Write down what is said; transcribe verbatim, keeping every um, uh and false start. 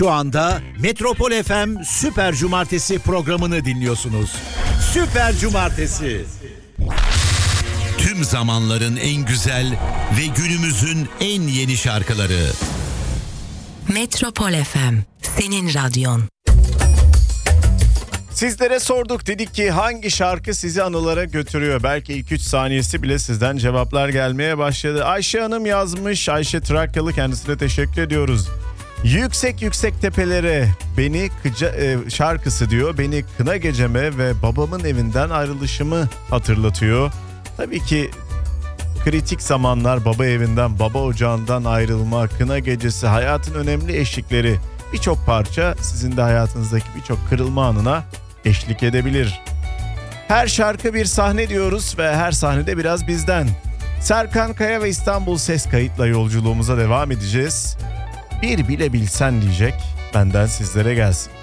Şu anda Metropol F M Süper Cumartesi programını dinliyorsunuz. Süper Cumartesi. Tüm zamanların en güzel ve günümüzün en yeni şarkıları. Metropol F M, senin radyon. Sizlere sorduk, dedik ki hangi şarkı sizi anılara götürüyor? Belki iki üç saniyesi bile sizden cevaplar gelmeye başladı. Ayşe Hanım yazmış, Ayşe Trakyalı, kendisine teşekkür ediyoruz. Yüksek yüksek tepelere beni kıca, e, şarkısı diyor, beni kına geceme ve babamın evinden ayrılışımı hatırlatıyor. Tabii ki kritik zamanlar, baba evinden, baba ocağından ayrılma, kına gecesi, hayatın önemli eşlikleri, birçok parça sizin de hayatınızdaki birçok kırılma anına eşlik edebilir. Her şarkı bir sahne diyoruz ve her sahnede biraz bizden. Serkan Kaya ve İstanbul Ses Kayıt'la yolculuğumuza devam edeceğiz. Bir bile bilsen diyecek, benden sizlere gelsin.